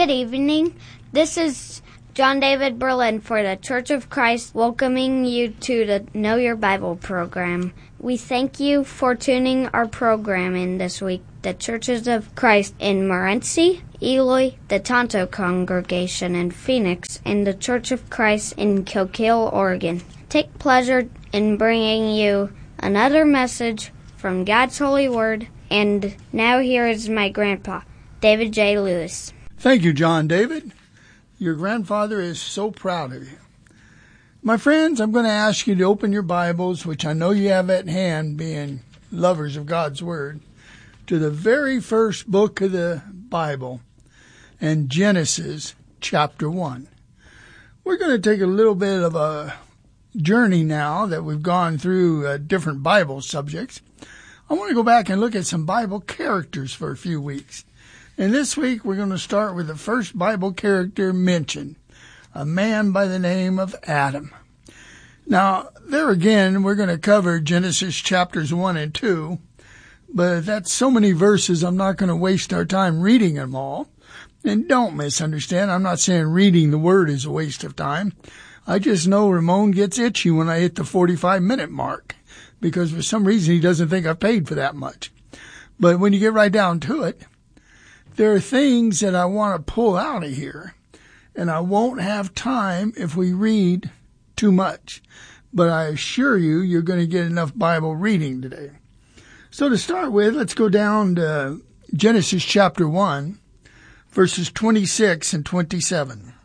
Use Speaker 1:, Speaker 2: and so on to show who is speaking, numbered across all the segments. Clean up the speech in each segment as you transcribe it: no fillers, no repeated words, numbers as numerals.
Speaker 1: Good evening. This is John David Berlin for the Church of Christ, welcoming you to the Know Your Bible program. We thank you for tuning our program in this week. The Churches of Christ in Morenci, Eloy, the Tonto Congregation in Phoenix, and the Church of Christ in Coquille, Oregon. Take pleasure in bringing you another message from God's Holy Word. And now here is my grandpa, David J. Lewis.
Speaker 2: Thank you, John David. Your grandfather is so proud of you. My friends, I'm going to ask you to open your Bibles, which I know you have at hand, being lovers of God's Word, to the very first book of the Bible, and Genesis chapter 1. We're going to take a little bit of a journey now that we've gone through different Bible subjects. I want to go back and look at some Bible characters for a few weeks. And this week we're going to start with the first Bible character mentioned, a man by the name of Adam. Now, there again, we're going to cover Genesis chapters 1 and 2, but that's so many verses, I'm not going to waste our time reading them all. And don't misunderstand, I'm not saying reading the Word is a waste of time. I just know Ramon gets itchy when I hit the 45-minute mark, because for some reason he doesn't think I've paid for that much. But when you get right down to it, there are things that I want to pull out of here, and I won't have time if we read too much. But I assure you, you're going to get enough Bible reading today. So to start with, let's go down to Genesis chapter 1, verses 26 and 27.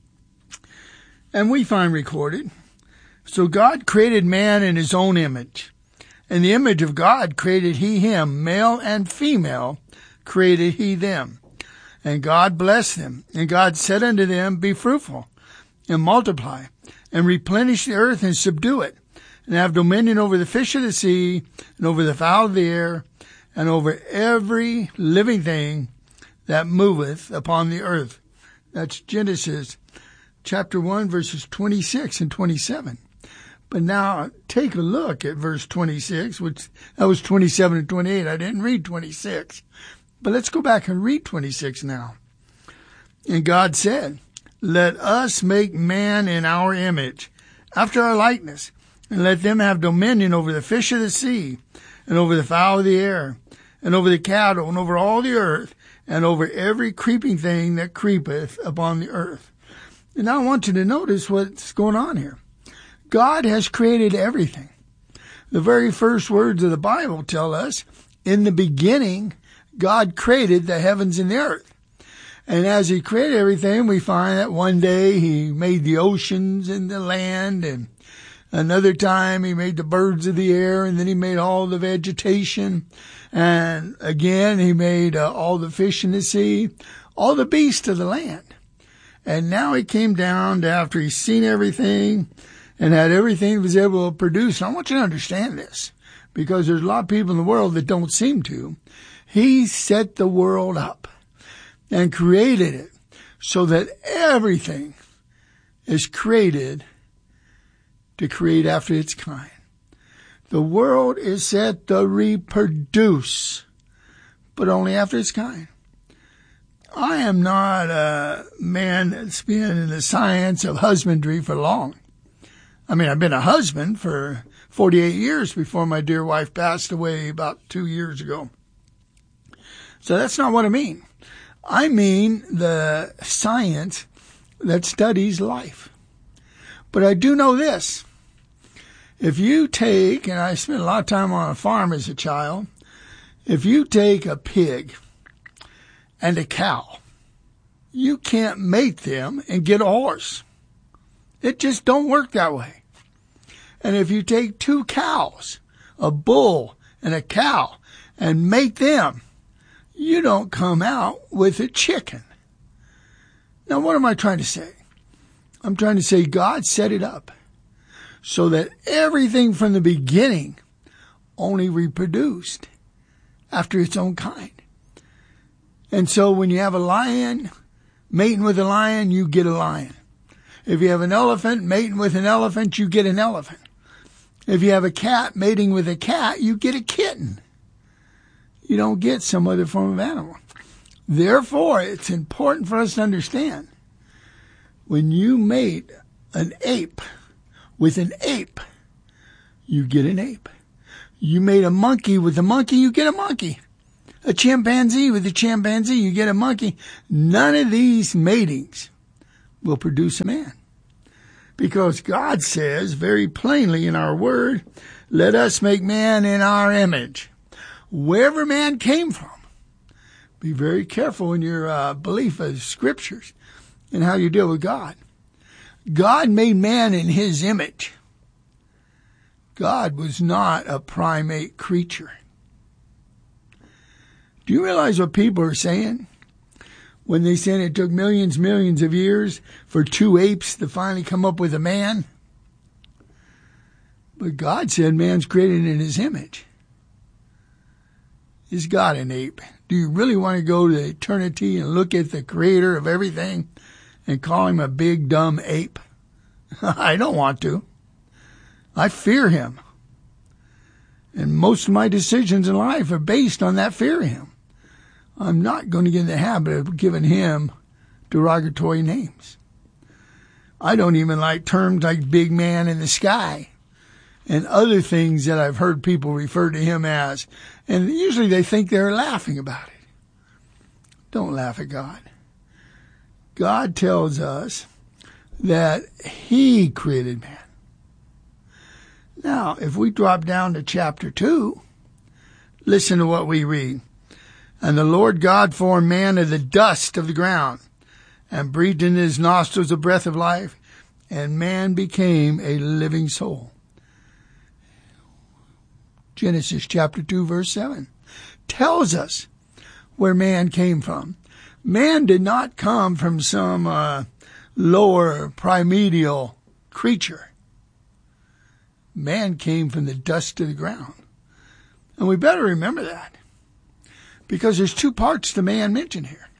Speaker 2: And we find recorded, "So God created man in his own image. In the image of God created he him, male and female created he them. And God blessed them. And God said unto them, Be fruitful, and multiply, and replenish the earth, and subdue it, and have dominion over the fish of the sea, and over the fowl of the air, and over every living thing that moveth upon the earth." That's Genesis chapter 1, verses 26 and 27. But now take a look at verse 26, which that was 27 and 28. I didn't read 26. But let's go back and read 26 now. "And God said, Let us make man in our image, after our likeness, and let them have dominion over the fish of the sea, and over the fowl of the air, and over the cattle, and over all the earth, and over every creeping thing that creepeth upon the earth." And now I want you to notice what's going on here. God has created everything. The very first words of the Bible tell us, in the beginning, God created the heavens and the earth. And as he created everything, we find that one day he made the oceans and the land, and another time he made the birds of the air, and then he made all the vegetation. And again, he made all the fish in the sea, all the beasts of the land. And now he came down to after he's seen everything and had everything he was able to produce. And I want you to understand this, because there's a lot of people in the world that don't seem to. He set the world up and created it so that everything is created to create after its kind. The world is set to reproduce, but only after its kind. I am not a man that's been in the science of husbandry for long. I mean, I've been a husband for 48 years before my dear wife passed away about 2 years ago. So that's not what I mean. I mean the science that studies life. But I do know this. If you take, and I spent a lot of time on a farm as a child, if you take a pig and a cow, you can't mate them and get a horse. It just don't work that way. And if you take two cows, a bull and a cow, and mate them, you don't come out with a chicken. Now, what am I trying to say? I'm trying to say God set it up so that everything from the beginning only reproduced after its own kind. And so when you have a lion mating with a lion, you get a lion. If you have an elephant mating with an elephant, you get an elephant. If you have a cat mating with a cat, you get a kitten. You don't get some other form of animal. Therefore, it's important for us to understand, when you mate an ape with an ape, you get an ape. You made a monkey with a monkey, you get a monkey. A chimpanzee with a chimpanzee, you get a monkey. None of these matings will produce a man. Because God says very plainly in our word, let us make man in our image. Wherever man came from, be very careful in your belief of scriptures and how you deal with God. God made man in his image. God was not a primate creature. Do you realize what people are saying when they say it took millions of years for two apes to finally come up with a man? But God said man's created in his image. Is God an ape? Do you really want to go to eternity and look at the creator of everything and call him a big, dumb ape? I don't want to. I fear him. And most of my decisions in life are based on that fear of him. I'm not going to get in the habit of giving him derogatory names. I don't even like terms like big man in the sky and other things that I've heard people refer to him as. And usually they think they're laughing about it. Don't laugh at God. God tells us that he created man. Now, if we drop down to chapter 2, listen to what we read. And the Lord God formed man of the dust of the ground, and breathed in his nostrils the breath of life, and man became a living soul. Genesis chapter 2, verse 7 tells us where man came from. Man did not come from some lower primordial creature. Man came from the dust of the ground. And we better remember that, because there's two parts to man mentioned here.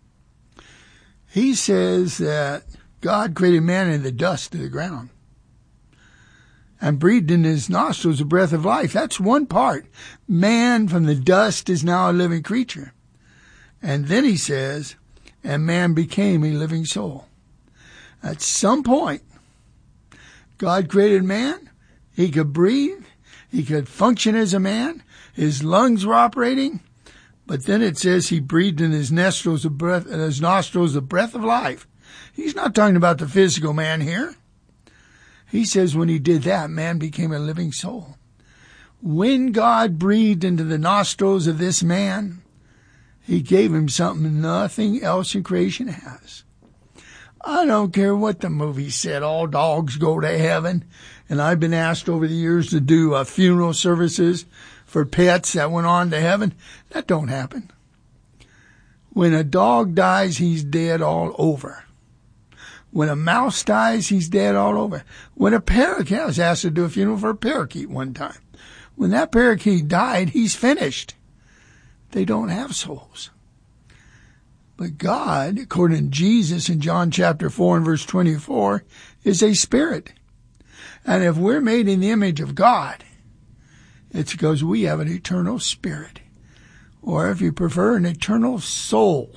Speaker 2: He says that God created man in the dust of the ground and breathed in his nostrils the breath of life. That's one part. Man from the dust is now a living creature. And then he says, and man became a living soul. At some point, God created man. He could breathe. He could function as a man. His lungs were operating. But then it says he breathed in his nostrils the breath of life. He's not talking about the physical man here. He says when he did that, man became a living soul. When God breathed into the nostrils of this man, he gave him something nothing else in creation has. I don't care what the movie said, all dogs go to heaven. And I've been asked over the years to do funeral services for pets that went on to heaven. That don't happen. When a dog dies, he's dead all over. When a mouse dies, he's dead all over. When a parakeet, I was asked to do a funeral for a parakeet one time. When that parakeet died, he's finished. They don't have souls. But God, according to Jesus in John chapter 4 and verse 24, is a spirit. And if we're made in the image of God, it's because we have an eternal spirit. Or if you prefer, an eternal soul.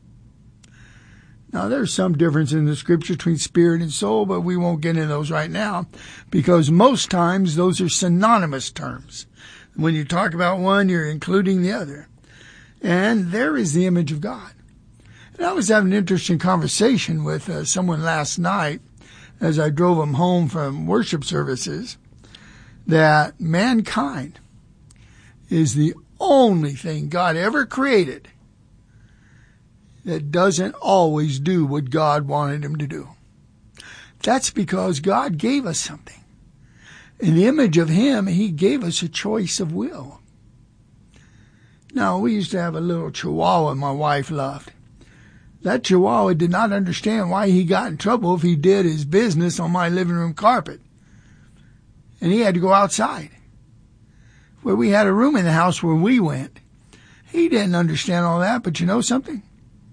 Speaker 2: Now, there's some difference in the scripture between spirit and soul, but we won't get into those right now, because most times those are synonymous terms. When you talk about one, you're including the other. And there is the image of God. And I was having an interesting conversation with someone last night as I drove him home from worship services, that mankind is the only thing God ever created that doesn't always do what God wanted him to do. That's because God gave us something. In the image of him, he gave us a choice of will. Now, we used to have a little chihuahua my wife loved. That chihuahua did not understand why he got in trouble if he did his business on my living room carpet. And he had to go outside, where we had a room in the house where we went. He didn't understand all that, but you know something?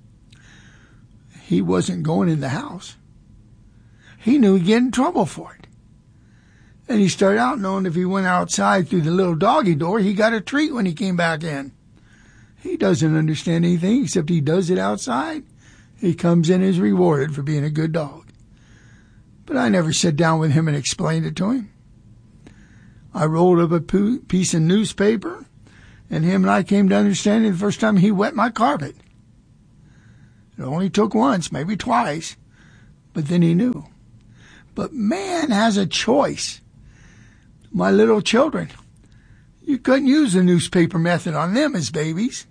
Speaker 2: He wasn't going in the house. He knew he'd get in trouble for it. And he started out knowing if he went outside through the little doggy door, he got a treat when he came back in. He doesn't understand anything except he does it outside. He comes in and is rewarded for being a good dog. But I never sat down with him and explained it to him. I rolled up a piece of newspaper, and him and I came to understanding the first time he wet my carpet. It only took once, maybe twice, but then he knew. But man has a choice. My little children, you couldn't use the newspaper method on them as babies.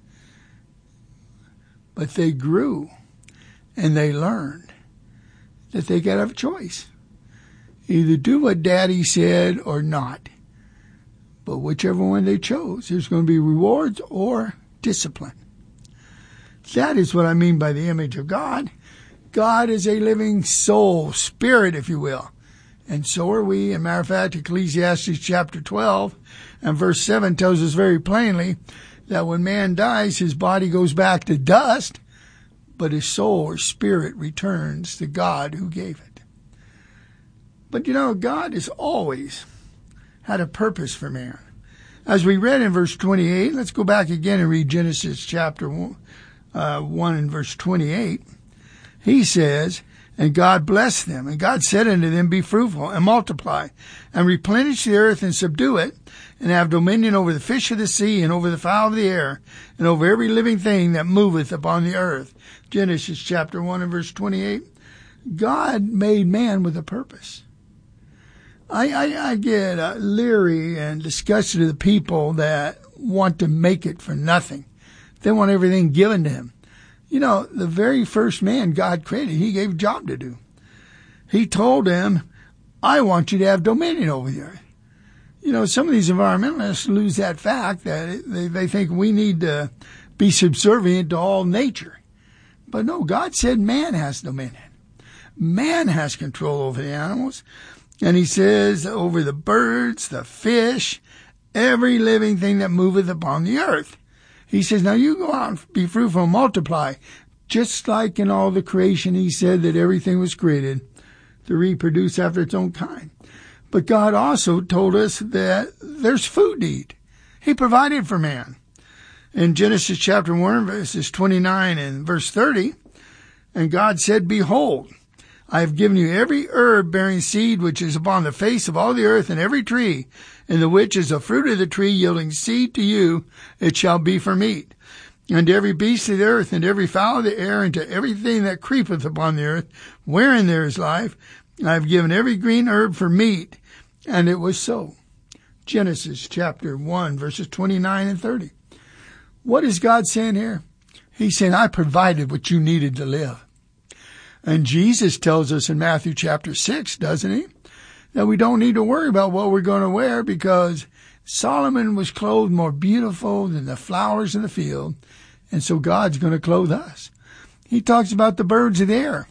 Speaker 2: But they grew and they learned that they got to have a choice. Either do what Daddy said or not. But whichever one they chose, there's going to be rewards or discipline. That is what I mean by the image of God. God is a living soul, spirit, if you will. And so are we. As a matter of fact, Ecclesiastes chapter 12 and verse 7 tells us very plainly that when man dies, his body goes back to dust, but his soul or spirit returns to God who gave it. But you know, God has always had a purpose for man. As we read in verse 28, let's go back again and read Genesis chapter 1 and verse 28. He says, and God blessed them, and God said unto them, be fruitful, and multiply, and replenish the earth, and subdue it, and have dominion over the fish of the sea, and over the fowl of the air, and over every living thing that moveth upon the earth. Genesis chapter 1 and verse 28. God made man with a purpose. I get leery and disgusted of the people that want to make it for nothing. They want everything given to him. You know, the very first man God created, he gave a job to do. He told him, I want you to have dominion over the earth. You know, some of these environmentalists lose that fact that they think we need to be subservient to all nature. But no, God said man has dominion. Man has control over the animals. And he says over the birds, the fish, every living thing that moveth upon the earth. He says, now you go out and be fruitful and multiply. Just like in all the creation, he said that everything was created to reproduce after its own kind. But God also told us that there's food to eat. He provided for man. In Genesis chapter 1, verses 29 and verse 30, and God said, behold, I have given you every herb bearing seed which is upon the face of all the earth, and every tree, in the which is the fruit of the tree yielding seed to you, it shall be for meat. And to every beast of the earth, and to every fowl of the air, and to everything that creepeth upon the earth, wherein there is life, I have given every green herb for meat. And it was so. Genesis chapter 1, verses 29 and 30. What is God saying here? He's saying, I provided what you needed to live. And Jesus tells us in Matthew chapter 6, doesn't he? That we don't need to worry about what we're going to wear because Solomon was clothed more beautiful than the flowers in the field. And so God's going to clothe us. He talks about the birds of the air.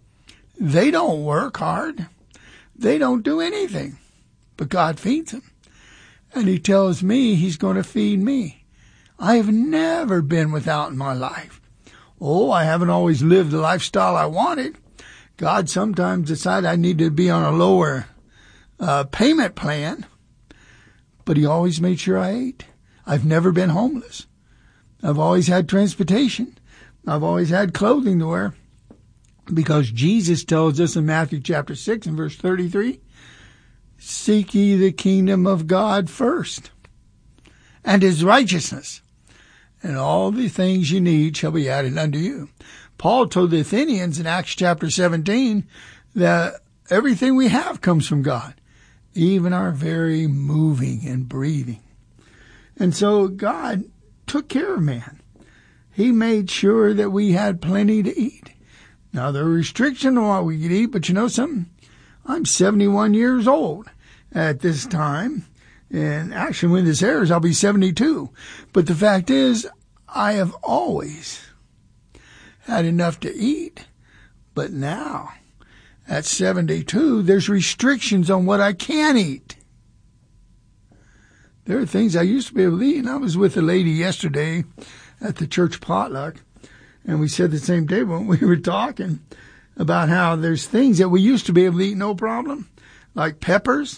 Speaker 2: They don't work hard. They don't do anything. But God feeds them. And he tells me he's going to feed me. I have never been without in my life. Oh, I haven't always lived the lifestyle I wanted. God sometimes decided I needed to be on a lower payment plan, but he always made sure I ate. I've never been homeless. I've always had transportation. I've always had clothing to wear because Jesus tells us in Matthew chapter 6 and verse 33, seek ye the kingdom of God first and his righteousness, and all the things you need shall be added unto you. Paul told the Athenians in Acts chapter 17 that everything we have comes from God, even our very moving and breathing. And so God took care of man. He made sure that we had plenty to eat. Now, there are restrictions on what we could eat, but you know something? I'm 71 years old at this time. And actually, when this airs, I'll be 72. But the fact is, I have always had enough to eat. But now, at 72, there's restrictions on what I can eat. There are things I used to be able to eat. And I was with a lady yesterday at the church potluck. And we said the same table. We were talking about how there's things that we used to be able to eat no problem. Like peppers.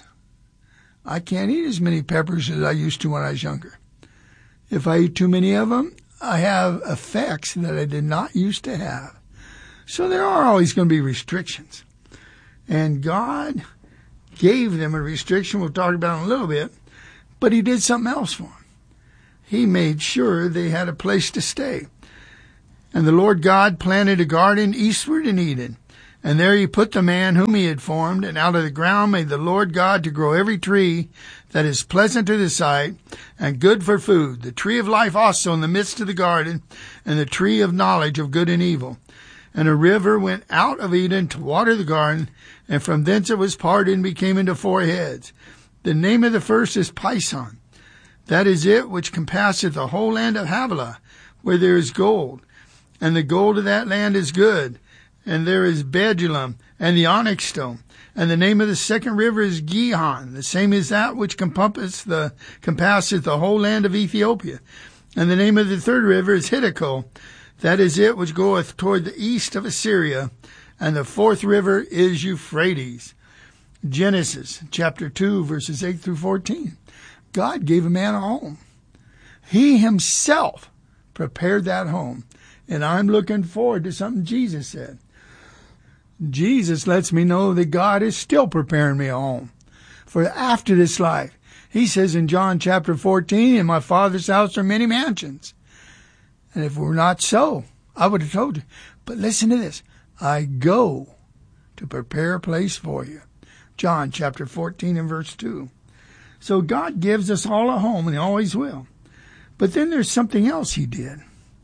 Speaker 2: I can't eat as many peppers as I used to when I was younger. If I eat too many of them, I have effects that I did not used to have. So there are always going to be restrictions. And God gave them a restriction we'll talk about in a little bit, but he did something else for them. He made sure they had a place to stay. And the Lord God planted a garden eastward in Eden, and there he put the man whom he had formed, and out of the ground made the Lord God to grow every tree that is pleasant to the sight and good for food, the tree of life also in the midst of the garden, and the tree of knowledge of good and evil. And a river went out of Eden to water the garden, and from thence it was parted and became into 4 heads. The name of the first is Pison. That is it which compasseth the whole land of Havilah, where there is gold. And the gold of that land is good. And there is Bdellium, and the onyx stone. And the name of the second river is Gihon. The same is that which compasseth the whole land of Ethiopia. And the name of the third river is Hiddekel. That is it which goeth toward the east of Assyria. And the fourth river is Euphrates. Genesis chapter 2, verses 8 through 14. God gave a man a home. He himself prepared that home. And I'm looking forward to something Jesus said. Jesus lets me know that God is still preparing me a home for after this life. He says in John chapter 14, in my Father's house are many mansions. And if it were not so, I would have told you. But listen to this. I go to prepare a place for you. John chapter 14 and verse 2. So God gives us all a home, and he always will. But then there's something else he did.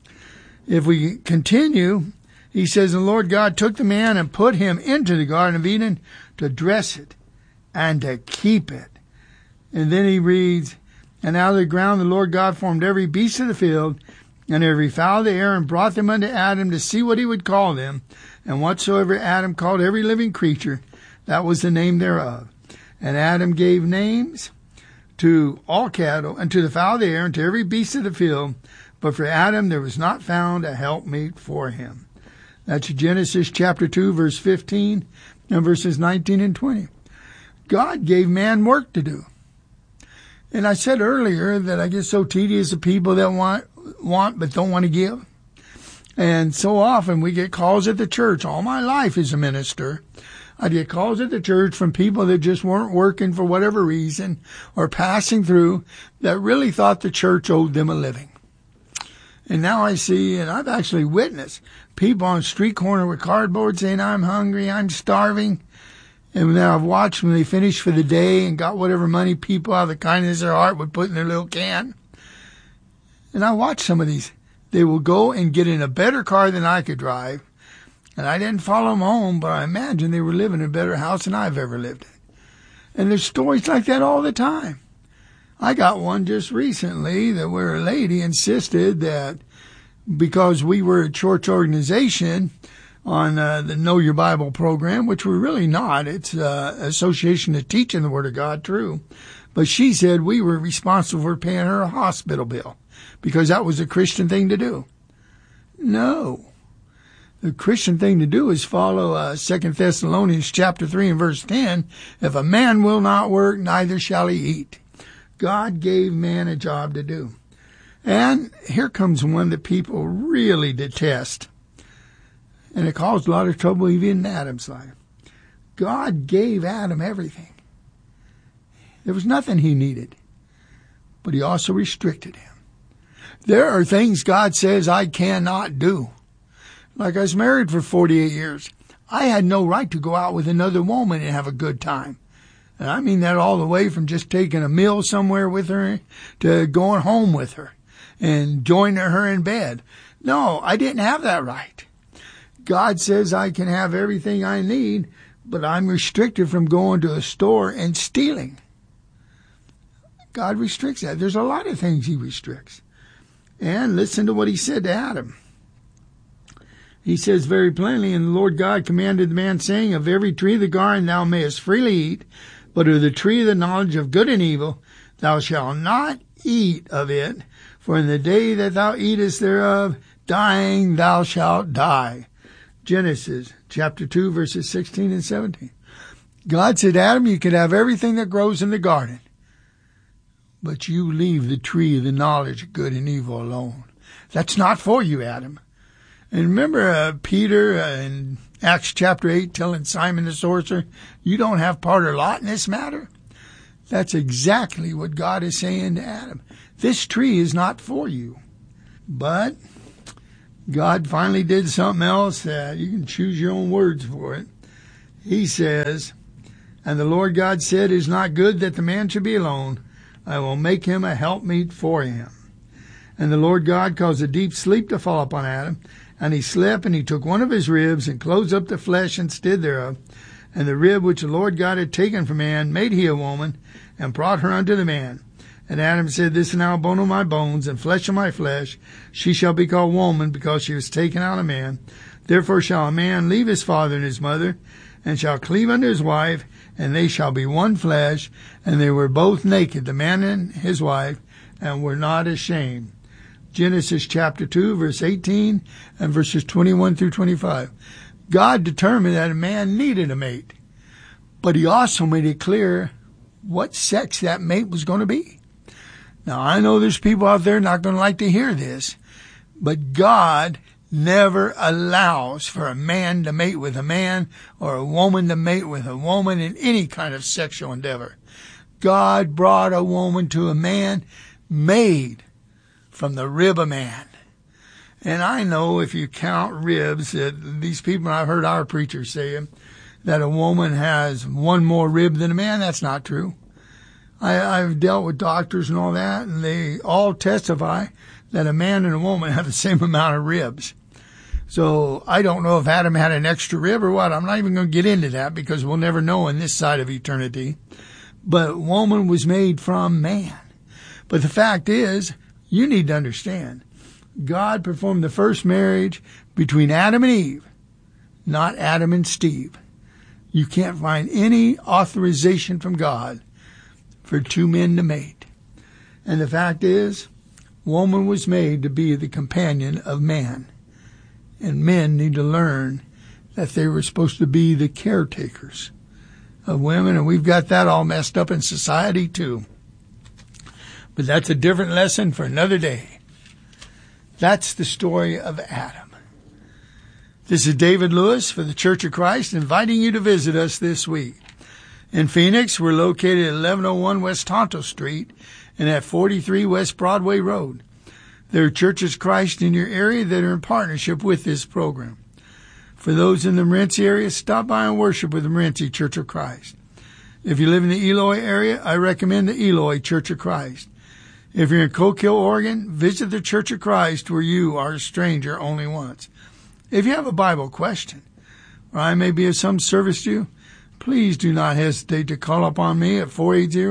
Speaker 2: If we continue, he says, the Lord God took the man and put him into the Garden of Eden to dress it and to keep it. And then he reads, and out of the ground the Lord God formed every beast of the field and every fowl of the air, and brought them unto Adam to see what he would call them. And whatsoever Adam called every living creature, that was the name thereof. And Adam gave names to all cattle, and to the fowl of the air, and to every beast of the field. But for Adam there was not found a helpmeet for him. That's Genesis chapter 2, verse 15, and verses 19 and 20. God gave man work to do. And I said earlier that I get so tedious of people that want but don't want to give. And so often we get calls at the church. All my life as a minister, I get calls at the church from people that just weren't working for whatever reason or passing through that really thought the church owed them a living. And now I see, and I've actually witnessed, people on street corner with cardboard saying, I'm hungry, I'm starving. And then I've watched when they finished for the day and got whatever money people out of the kindness of their heart would put in their little can. And I watched some of these. They will go and get in a better car than I could drive. And I didn't follow them home, but I imagine they were living in a better house than I've ever lived in. And there's stories like that all the time. I got one just recently that where a lady insisted that because we were a church organization on the Know Your Bible program, which we're really not. It's an association of teaching the Word of God, true. But she said we were responsible for paying her a hospital bill because that was a Christian thing to do. No. The Christian thing to do is follow 2 Thessalonians chapter 3 and verse 10. If a man will not work, neither shall he eat. God gave man a job to do. And here comes one that people really detest. And it caused a lot of trouble even in Adam's life. God gave Adam everything. There was nothing he needed. But he also restricted him. There are things God says I cannot do. Like I was married for 48 years. I had no right to go out with another woman and have a good time. And I mean that all the way from just taking a meal somewhere with her to going home with her and joining her in bed. No, I didn't have that right. God says I can have everything I need, but I'm restricted from going to a store and stealing. God restricts that. There's a lot of things he restricts. And listen to what he said to Adam. He says very plainly, and the Lord God commanded the man, saying, of every tree of the garden thou mayest freely eat, but of the tree of the knowledge of good and evil thou shalt not eat of it, for in the day that thou eatest thereof, dying thou shalt die. Genesis chapter 2, verses 16 and 17. God said, Adam, you can have everything that grows in the garden, but you leave the tree of the knowledge of good and evil alone. That's not for you, Adam. And remember Peter in Acts chapter 8 telling Simon the sorcerer, you don't have part or lot in this matter? That's exactly what God is saying to Adam. This tree is not for you. But God finally did something else that you can choose your own words for it. He says, and the Lord God said, it is not good that the man should be alone. I will make him a helpmeet for him. And the Lord God caused a deep sleep to fall upon Adam. And he slept, and he took one of his ribs, and closed up the flesh instead thereof. And the rib which the Lord God had taken from man made he a woman, and brought her unto the man. And Adam said, this is now bone of my bones, and flesh of my flesh. She shall be called woman, because she was taken out of man. Therefore shall a man leave his father and his mother, and shall cleave unto his wife, and they shall be one flesh. And they were both naked, the man and his wife, and were not ashamed. Genesis chapter 2, verse 18 and verses 21 through 25. God determined that a man needed a mate, but he also made it clear what sex that mate was going to be. Now, I know there's people out there not going to like to hear this, but God never allows for a man to mate with a man or a woman to mate with a woman in any kind of sexual endeavor. God brought a woman to a man made from the rib of man. And I know if you count ribs, that these people, I've heard our preachers say that a woman has one more rib than a man. That's not true. I've dealt with doctors and all that, and they all testify that a man and a woman have the same amount of ribs. So I don't know if Adam had an extra rib or what. I'm not even going to get into that because we'll never know in this side of eternity. But woman was made from man. But the fact is, you need to understand, God performed the first marriage between Adam and Eve, not Adam and Steve. You can't find any authorization from God for two men to mate. And the fact is, woman was made to be the companion of man. And men need to learn that they were supposed to be the caretakers of women, and we've got that all messed up in society too. But that's a different lesson for another day. That's the story of Adam. This is David Lewis for the Church of Christ, inviting you to visit us this week. In Phoenix, we're located at 1101 West Tonto Street and at 43 West Broadway Road. There are churches of Christ in your area that are in partnership with this program. For those in the Morenci area, stop by and worship with the Morenci Church of Christ. If you live in the Eloy area, I recommend the Eloy Church of Christ. If you're in Coke Hill, Oregon, visit the Church of Christ where you are a stranger only once. If you have a Bible question, or I may be of some service to you, please do not hesitate to call upon me at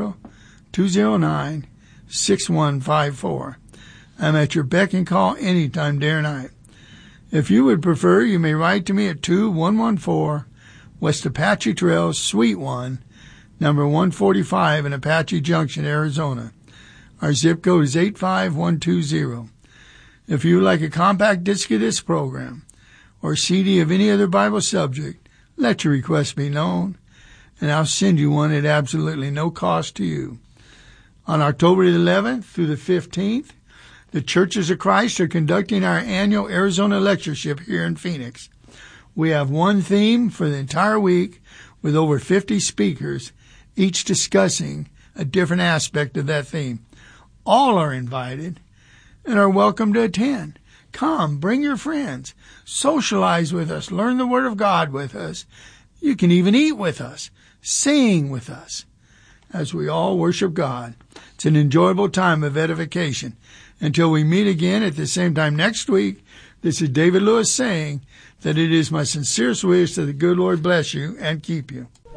Speaker 2: 480-209-6154. I'm at your beck and call anytime, day or night. If you would prefer, you may write to me at 2114 West Apache Trail, Suite 1, number 145 in Apache Junction, Arizona. Our zip code is 85120. If you would like a compact disc of this program or CD of any other Bible subject, let your request be known, and I'll send you one at absolutely no cost to you. On October the 11th through the 15th, the Churches of Christ are conducting our annual Arizona Lectureship here in Phoenix. We have one theme for the entire week with over 50 speakers, each discussing a different aspect of that theme. All are invited and are welcome to attend. Come, bring your friends, socialize with us, learn the Word of God with us. You can even eat with us, sing with us as we all worship God. It's an enjoyable time of edification. Until we meet again at the same time next week, this is David Lewis saying that it is my sincerest wish that the good Lord bless you and keep you.